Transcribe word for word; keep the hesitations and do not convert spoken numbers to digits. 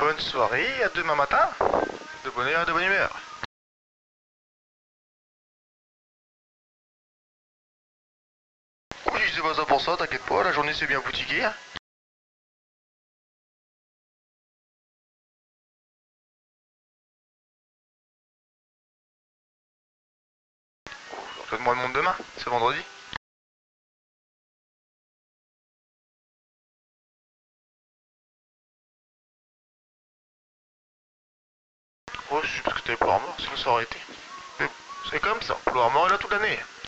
Bonne soirée, à demain matin. De bonne heure, de bonne humeur. Oui, c'est pas ça pour ça, t'inquiète pas, la journée s'est bien boutiquée. Hein. Donne-moi le monde demain, c'est vendredi. Oh, c'est parce que t'avais pas mort, sinon ça aurait été. Mais bon, c'est comme ça, le mort est là toute l'année.